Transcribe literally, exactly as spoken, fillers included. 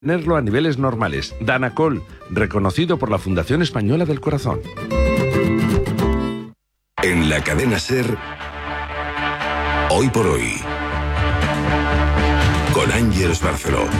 Tenerlo a niveles normales. Danacol, reconocido por la Fundación Española del Corazón. En la cadena SER, Hoy por Hoy, con Ángeles Barceló.